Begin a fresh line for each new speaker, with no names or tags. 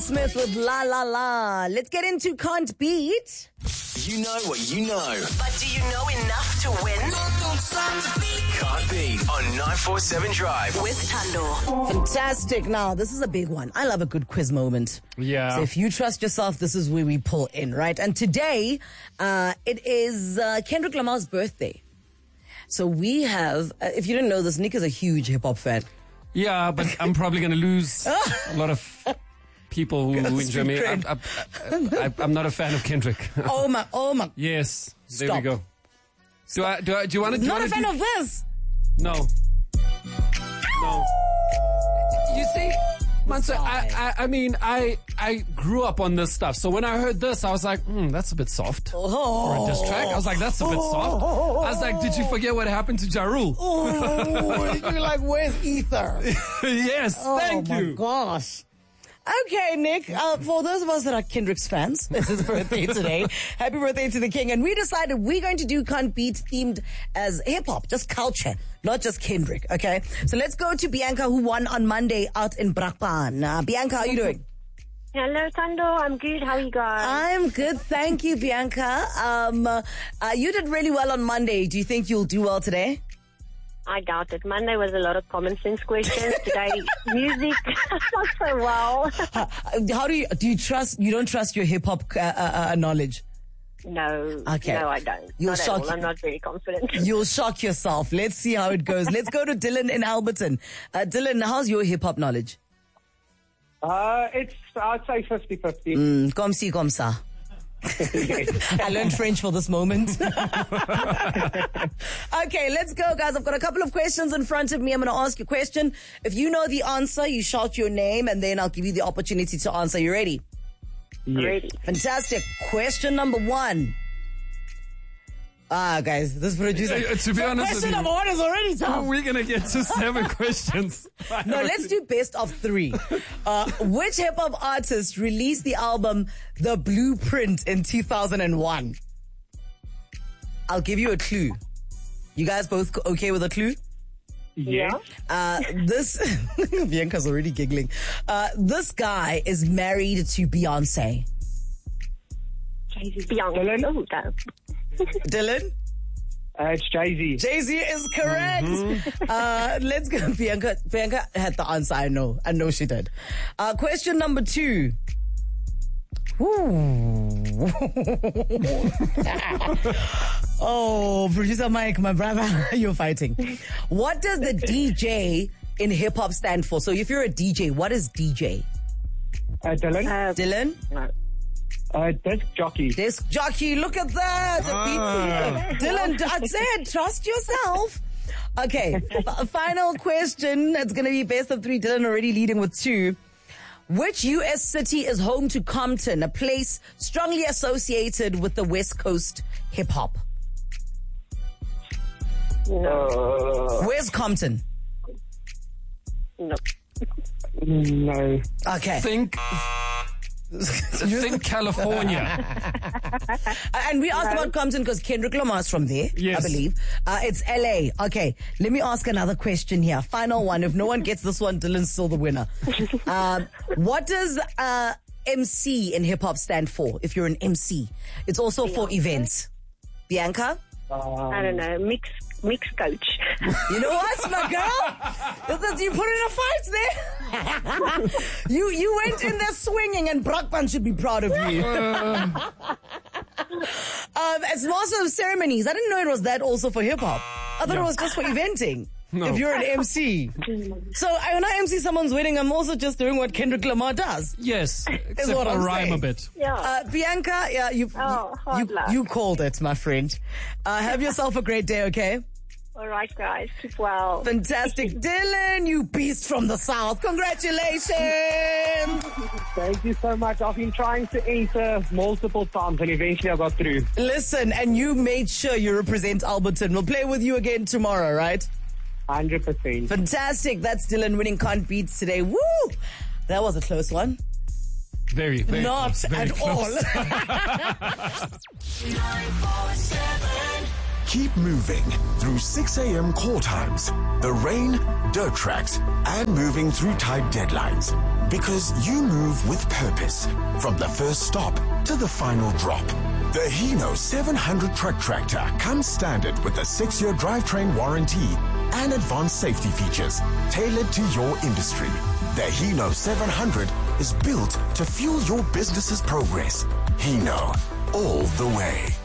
Smith with La La La. Let's get into Can't Beat.
You know what you know.
But do you know enough to win?
Can't beat on 947 Drive.
With Tando.
Fantastic. Now, this is a big one. I love a good quiz moment.
Yeah.
So if you trust yourself, this is where we pull in, right? And today, it is Kendrick Lamar's birthday. So we have, if you didn't know this, Nick is a huge hip-hop fan.
Yeah, but I'm probably going to lose a lot of people who enjoy me. I'm not a fan of Kendrick.
Oh my.
Yes, there
Stop.
we go. Do you want to?
Not a fan of this.
No. You see, Manso, I mean, I grew up on this stuff. So when I heard this, I was like, that's a bit soft for a diss track. I was like, that's a bit soft. I was like, did you forget what happened to Ja Rule?
You're like, where's Ether?
Yes, thank
Oh
you.
my gosh. Okay, Nick, for those of us that are Kendrick's fans, it's his birthday today. Happy birthday to the king. And we decided we're going to do Can't Beat themed as hip-hop, just culture, not just Kendrick, okay? So let's go to Bianca, who won on Monday out in Brakpan. Bianca, how are you doing?
Hello, Tando. I'm good. How are you guys?
I'm good, thank you, Bianca. You did really well on Monday. Do you think you'll do well today?
I doubt it. Monday was a lot of common sense questions. Today, music, not so well.
How do you trust, you don't trust your hip-hop knowledge?
No.
Okay.
No, I don't.
You'll
not at
shock
all. I'm not very confident.
You'll shock yourself. Let's see how it goes. Let's go to Dylan in Alberton. Dylan, how's your hip-hop knowledge?
I'd say 50-50.
Comme si, comme ça. I learned French for this moment. Okay, let's go, guys. I've got a couple of questions in front of me. I'm going to ask you a question. If you know the answer, you shout your name, and then I'll give you the opportunity to answer. You ready?
Ready.
Fantastic. Question number 1. Guys, this producer.
To be honest with
question
you,
number 1 is already tough.
we're going to get to 7 questions.
No, let's do best of 3. Which hip-hop artist released the album The Blueprint in 2001? I'll give you a clue. You guys both okay with a clue?
Yeah.
This, Bianca's already giggling. This guy is married to Beyonce.
Beyond. Oh, no.
Dylan?
It's Jay-Z.
Jay-Z is correct. Let's go. Bianca had the answer. I know she did. Question number 2. Ooh. Oh, producer Mike, my brother, you're fighting. What does the DJ in hip hop stand for? So if you're a DJ, what is DJ?
Dylan.
Dylan?
Disc jockey.
Disc jockey, look at that. Dylan, I said, trust yourself. Okay, final question. It's going to be best of 3. Dylan already leading with 2. Which U.S. city is home to Compton, a place strongly associated with the West Coast hip-hop?
No.
Where's Compton?
No.
No.
Okay.
Think California.
And we asked about Compton because Kendrick Lamar's from there,
Yes.
I believe. It's L.A. Okay, let me ask another question here. Final one. If no one gets this one, Dylan's still the winner. What does MC in hip-hop stand for, if you're an MC? It's also for events. Bianca?
I don't know. Mix coach.
You know what, my girl? You put in a fight there. You went in there swinging, and Brakpan should be proud of you. It's master of ceremonies. I didn't know it was that also for hip hop. I thought it was just for eventing.
No.
If you're an MC. So when I MC someone's wedding, I'm also just doing what Kendrick Lamar does.
Yes, except
what
I
I'm
rhyme
saying.
a bit.
Yeah.
Bianca, yeah,
hard luck.
you called it, my friend. Have yourself a great day, okay?
All right, guys. Keep well.
Fantastic. Dylan, you beast from the South. Congratulations.
Thank you so much. I've been trying to enter multiple times and eventually I got through.
Listen, and you made sure you represent Alberton. We'll play with you again tomorrow, right?
100%.
Fantastic. That's Dylan winning Can't Beat today. Woo! That was a close one.
Very, very
Not
close, very
at
close.
all.
947.
Keep moving through 6 a.m. call times, the rain, dirt tracks, and moving through tight deadlines. Because you move with purpose. From the first stop to the final drop. The Hino 700 truck tractor comes standard with a 6-year drivetrain warranty and advanced safety features tailored to your industry. The Hino 700 is built to fuel your business's progress. Hino, all the way.